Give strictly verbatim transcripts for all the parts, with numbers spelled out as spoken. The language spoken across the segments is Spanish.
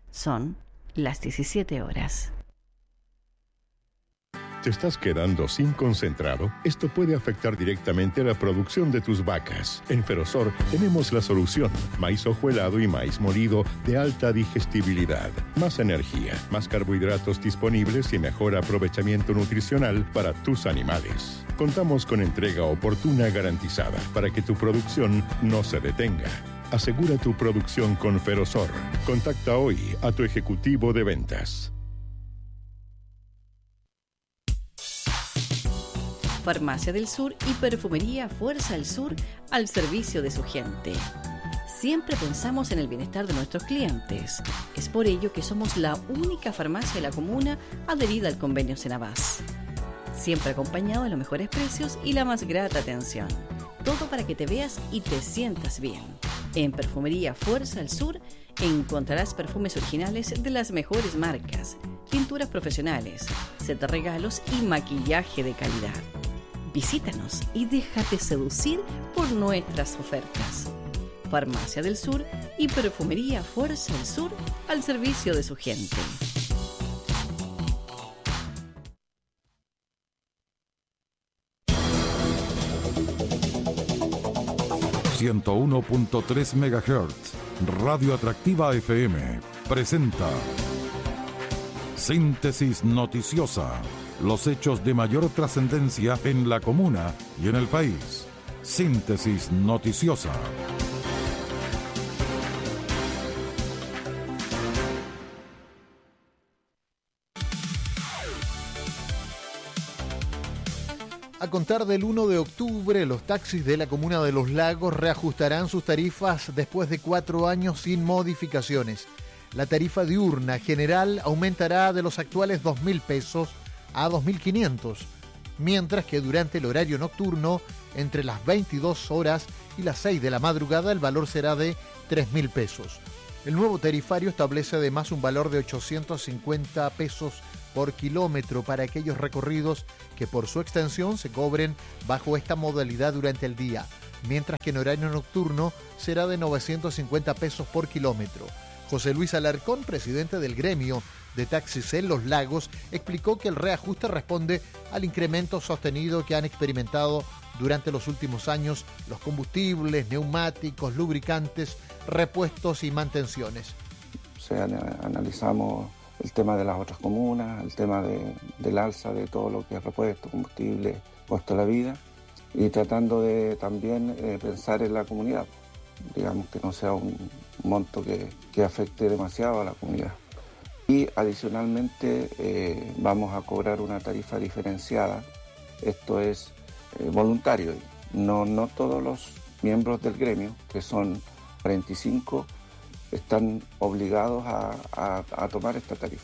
Son las diecisiete horas. ¿Te estás quedando sin concentrado? Esto puede afectar directamente la producción de tus vacas. En Ferosor tenemos la solución. Maíz hojuelado y maíz molido de alta digestibilidad. Más energía, más carbohidratos disponibles y mejor aprovechamiento nutricional para tus animales. Contamos con entrega oportuna garantizada para que tu producción no se detenga. Asegura tu producción con Ferosor. Contacta hoy a tu ejecutivo de ventas. Farmacia del Sur y Perfumería Fuerza del Sur al servicio de su gente. Siempre pensamos en el bienestar de nuestros clientes. Es por ello que somos la única farmacia de la comuna adherida al convenio Senabás. Siempre acompañado de los mejores precios y la más grata atención. Todo para que te veas y te sientas bien. En Perfumería Fuerza del Sur encontrarás perfumes originales de las mejores marcas, pinturas profesionales, set de regalos y maquillaje de calidad. Visítanos y déjate seducir por nuestras ofertas. Farmacia del Sur y Perfumería Fuerza del Sur al servicio de su gente. ciento uno punto tres megahertz, Radio Atractiva F M, presenta Síntesis Noticiosa. Los hechos de mayor trascendencia en la comuna y en el país. Síntesis Noticiosa. A contar del uno de octubre, los taxis de la comuna de Los Lagos reajustarán sus tarifas después de cuatro años sin modificaciones. La tarifa diurna general aumentará de los actuales dos mil pesos a dos mil quinientos, mientras que durante el horario nocturno, entre las veintidós horas y las seis de la madrugada, el valor será de tres mil pesos. El nuevo tarifario establece además un valor de ochocientos cincuenta pesos por kilómetro para aquellos recorridos que por su extensión se cobren bajo esta modalidad durante el día, mientras que en horario nocturno será de novecientos cincuenta pesos por kilómetro. José Luis Alarcón, presidente del gremio de taxis en Los Lagos, explicó que el reajuste responde al incremento sostenido que han experimentado durante los últimos años los combustibles, neumáticos, lubricantes, repuestos y mantenciones. O sea, analizamos el tema de las otras comunas, el tema de, del alza de todo lo que es repuesto, combustible, costo de la vida, y tratando de también eh, pensar en la comunidad, digamos que no sea un monto que, que afecte demasiado a la comunidad. Y adicionalmente eh, vamos a cobrar una tarifa diferenciada, esto es eh, voluntario, no, no todos los miembros del gremio, que son cuarenta y cinco, están obligados a, a, a tomar esta tarifa.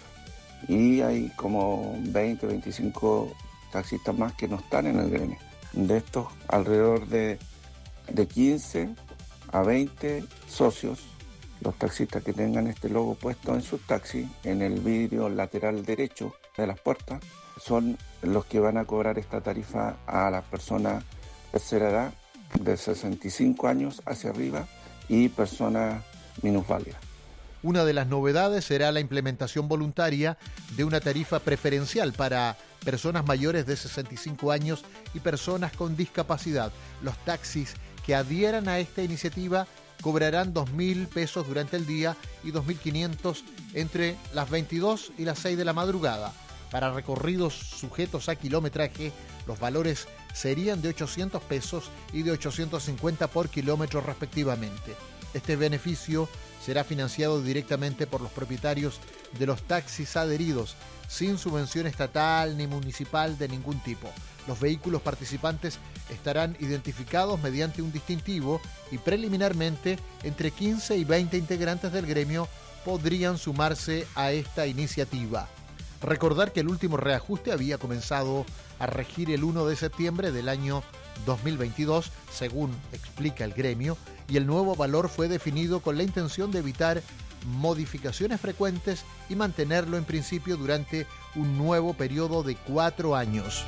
Y hay como veinte, veinticinco taxistas más que no están en el gremio. De estos, alrededor de, de quince a veinte socios, los taxistas que tengan este logo puesto en su taxi, en el vidrio lateral derecho de las puertas, son los que van a cobrar esta tarifa a las personas de tercera edad, de sesenta y cinco años hacia arriba, y personas minusválidas. Una de las novedades será la implementación voluntaria de una tarifa preferencial para personas mayores de sesenta y cinco años y personas con discapacidad. Los taxis que adhieran a esta iniciativa cobrarán dos mil pesos durante el día y dos mil quinientos entre las veintidós y las seis de la madrugada. Para recorridos sujetos a kilometraje, los valores serían de ochocientos pesos y de ochocientos cincuenta por kilómetro respectivamente. Este beneficio será financiado directamente por los propietarios de los taxis adheridos, sin subvención estatal ni municipal de ningún tipo. Los vehículos participantes estarán identificados mediante un distintivo y preliminarmente entre quince y veinte integrantes del gremio podrían sumarse a esta iniciativa. Recordar que el último reajuste había comenzado a regir el primero de septiembre del año dos mil veintidós, según explica el gremio, y el nuevo valor fue definido con la intención de evitar modificaciones frecuentes y mantenerlo en principio durante un nuevo periodo de cuatro años.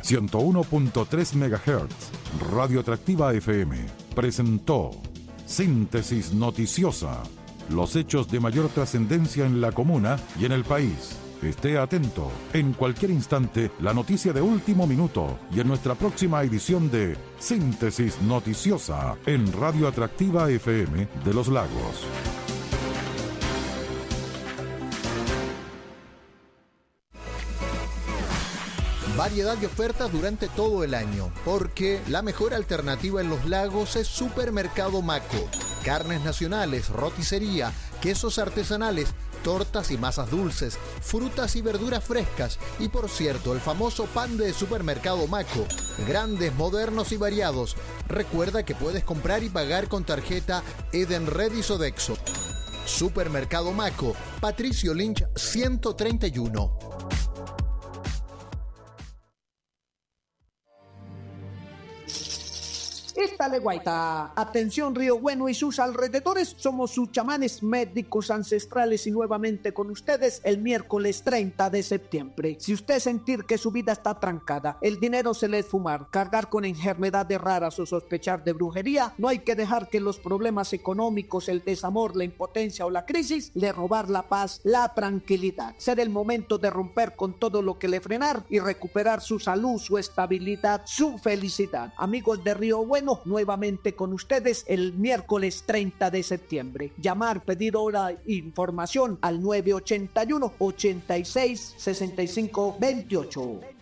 ciento uno punto tres megahertz. Radio Atractiva F M presentó Síntesis Noticiosa. Los hechos de mayor trascendencia en la comuna y en el país. Esté atento. En cualquier instante, la noticia de último minuto y en nuestra próxima edición de Síntesis Noticiosa en Radio Atractiva F M de Los Lagos. Variedad de ofertas durante todo el año, porque la mejor alternativa en Los Lagos es Supermercado Maco. Carnes nacionales, roticería, quesos artesanales, tortas y masas dulces, frutas y verduras frescas y, por cierto, el famoso pan de Supermercado Maco. Grandes, modernos y variados. Recuerda que puedes comprar y pagar con tarjeta Edenred y Sodexo. Supermercado Maco, Patricio Lynch ciento treinta y uno. Esta leguaita. Atención Río Bueno y sus alrededores, somos sus chamanes médicos ancestrales y nuevamente con ustedes el miércoles treinta de septiembre. Si usted sentir que su vida está trancada, el dinero se le es fumar, cargar con enfermedades raras o sospechar de brujería, no hay que dejar que los problemas económicos, el desamor, la impotencia o la crisis le robar la paz, la tranquilidad. Será el momento de romper con todo lo que le frenar y recuperar su salud, su estabilidad, su felicidad. Amigos de Río Bueno, nuevamente con ustedes el miércoles treinta de septiembre. Llamar, pedir hora e información al nueve ochenta y uno, ochenta y seis, sesenta y cinco veintiocho.